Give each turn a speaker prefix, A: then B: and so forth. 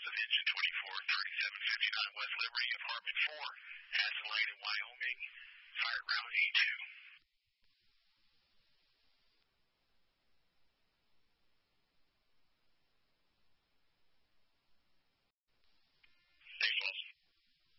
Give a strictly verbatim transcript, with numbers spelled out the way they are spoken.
A: of engine twenty-four, thirty-seven fifty-nine West Liberty, apartment four, Aslan Lane in Wyoming, fire route A two.